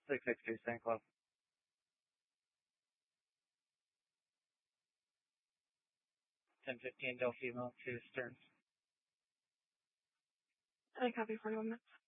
662 St. Cloud. 1015 Delphi Mil to Stearns. I copy 41 minutes.